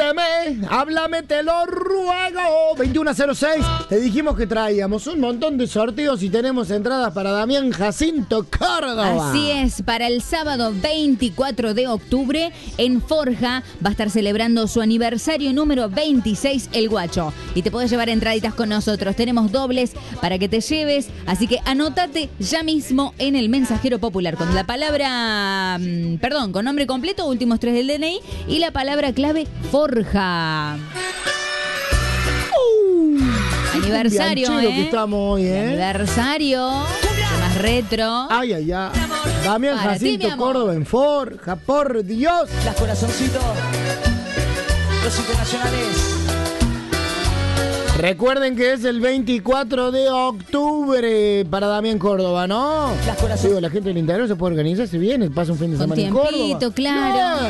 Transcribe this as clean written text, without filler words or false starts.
háblame, te lo ruego. 2106. Te dijimos que traíamos un montón de sorteos y tenemos entradas para Damián Jacinto Córdoba. Así es, para el sábado 24 de octubre en Forja va a estar celebrando su aniversario número 26, El Guacho. Y te podés llevar entraditas con nosotros. Tenemos dobles para que te lleves, así que anótate ya mismo en el Mensajero Popular con la palabra, con nombre completo, últimos 3 del DNI y la palabra clave Forja. Aniversario, que estamos hoy, Aniversario. Más retro. Ay, ay, ay. Damián Jacinto Córdoba en Forja, por Dios. Las corazoncitos, los internacionales. Recuerden que es el 24 de octubre para Damián Córdoba, ¿no? Las corazoncitos. Digo, la gente del interior se puede organizar si viene, pasa un fin de semana en Córdoba. Claro.